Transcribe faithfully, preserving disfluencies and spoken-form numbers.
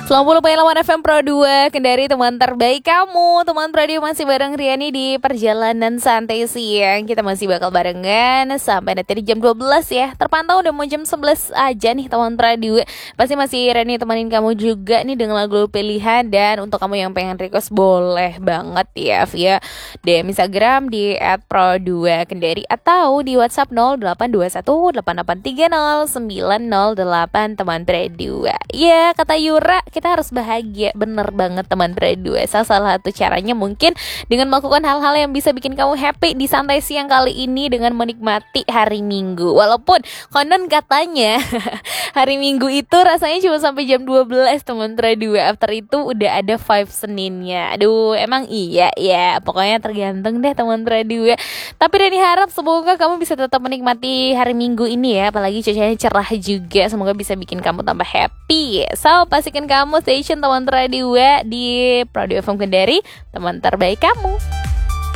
Selamat lupa lawan F M Pro dua Kendari, teman terbaik kamu. Teman radio masih bareng Riani di perjalanan santai siang. Kita masih bakal barengan sampai nanti di jam dua belas ya. Terpantau udah mau jam sebelas aja nih teman radio. Pasti masih Riani temanin kamu juga nih dengan lagu pilihan. Dan untuk kamu yang pengen request boleh banget ya via D M Instagram di et pro dua kendari atau di WhatsApp nol delapan dua satu delapan delapan tiga nol sembilan nol delapan teman radio. Ya kata Yura, kita harus bahagia, bener banget teman radio. Salah satu caranya mungkin dengan melakukan hal-hal yang bisa bikin kamu happy di santai siang kali ini dengan menikmati hari Minggu. Walaupun konon katanya hari Minggu itu rasanya cuma sampai jam dua belas teman radio. After itu udah ada vibe Seninnya. Aduh, emang iya ya. Pokoknya tergantung deh teman radio. Tapi Rani harap semoga kamu bisa tetap menikmati hari Minggu ini ya. Apalagi cuacanya cerah juga. Semoga bisa bikin kamu tambah happy. So, pastikan kamu station teman radio di Pro dua F M Kendari, teman terbaik kamu.